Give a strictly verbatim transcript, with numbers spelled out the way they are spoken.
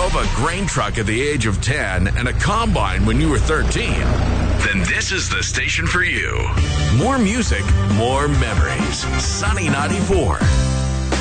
drove a grain truck at the age of ten and a combine when you were thirteen, then this is the station for you. More music, more memories. Sunny ninety-four.